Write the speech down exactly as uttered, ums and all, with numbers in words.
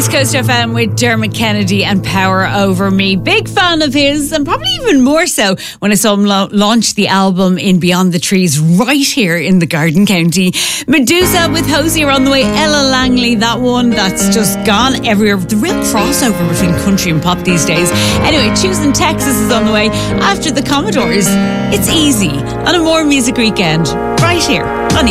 East Coast F M with Dermot Kennedy and Power Over Me. Big fan of his, and probably even more so when I saw him lo- launch the album in Beyond the Trees right here in the Garden County. Medusa with Hosier on the way. Ella Langley, that one that's just gone everywhere. The real crossover between country and pop these days. Anyway, Choosing Texas is on the way. After the Commodores, it's easy on a More Music Weekend right here